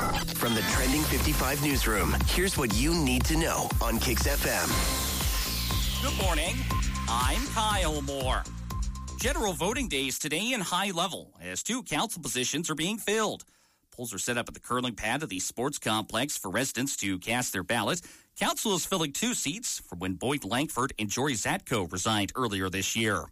From the Trending 55 newsroom, here's what you need to know on Kicks FM. Good morning. I'm Kyle Moore. General voting days today in high level as 2 council positions are being filled. Polls are set up at the curling pad of the sports complex for residents to cast their ballot. Council is filling 2 seats from when Boyd Langford and Jory Zatko resigned earlier this year.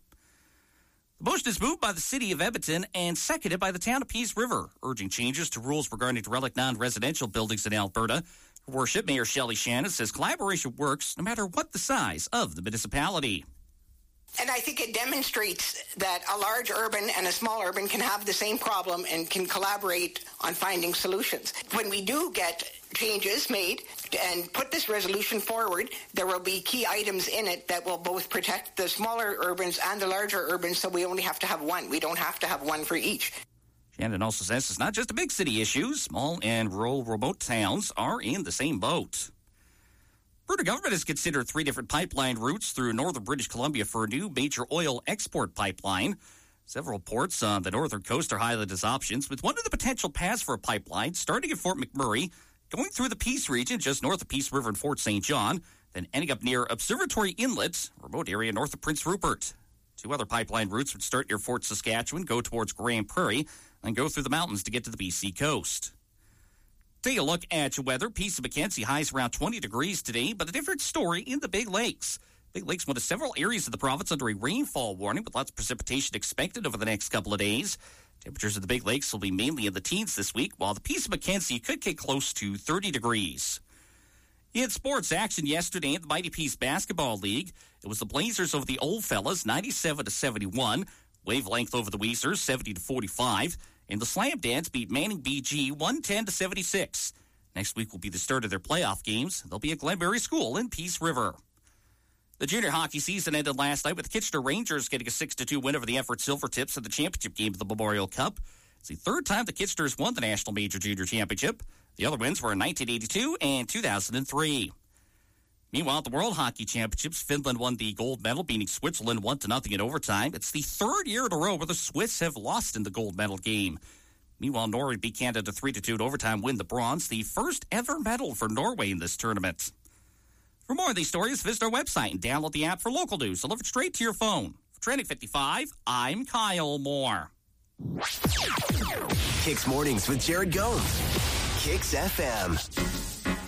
The motion is moved by the city of Edmonton and seconded by the town of Peace River, urging changes to rules regarding derelict non-residential buildings in Alberta. Her Worship, Mayor Shelley Shannon says collaboration works no matter what the size of the municipality. And I think it demonstrates that a large urban and a small urban can have the same problem and can collaborate on finding solutions. When we do get changes made and put this resolution forward, there will be key items in it that will both protect the smaller urbans and the larger urbans, so we only have to have one. We don't have to have one for each. Shannon also says it's not just a big city issue. Small and rural remote towns are in the same boat. Alberta government has considered 3 different pipeline routes through northern British Columbia for a new major oil export pipeline. Several ports on the northern coast are highlighted as options, with one of the potential paths for a pipeline starting at Fort McMurray, going through the Peace region just north of Peace River and Fort St. John, then ending up near Observatory Inlet, a remote area north of Prince Rupert. 2 other pipeline routes would start near Fort Saskatchewan, go towards Graham Prairie, and go through the mountains to get to the BC coast. Take a look at your weather. Peace and Mackenzie highs around 20 degrees today, but a different story in the Big Lakes. Big Lakes, one of several areas of the province under a rainfall warning with lots of precipitation expected over the next couple of days. Temperatures in the Big Lakes will be mainly in the teens this week, while the Peace and Mackenzie could get close to 30 degrees. In sports action yesterday in the Mighty Peace Basketball League, it was the Blazers over the Old Fellas, 97-71. Wavelength over the Weezers, 70-45. And the Slam Dance beat Manning BG 110-76. Next week will be the start of their playoff games. They'll be at Glenberry School in Peace River. The junior hockey season ended last night with the Kitchener Rangers getting a 6-2 win over the Everett Silvertips in the championship game of the Memorial Cup. It's the 3rd time the Kitcheners won the National Major Junior Championship. The other wins were in 1982 and 2003. Meanwhile, at the World Hockey Championships, Finland won the gold medal, beating Switzerland 1-0 in overtime. It's the 3rd year in a row where the Swiss have lost in the gold medal game. Meanwhile, Norway beat Canada 3-2 in overtime, win the bronze, the first ever medal for Norway in this tournament. For more of these stories, visit our website and download the app for local news. Delivered straight to your phone. For Trending 55, I'm Kyle Moore. Kicks Mornings with Jared Gomes. Kicks FM.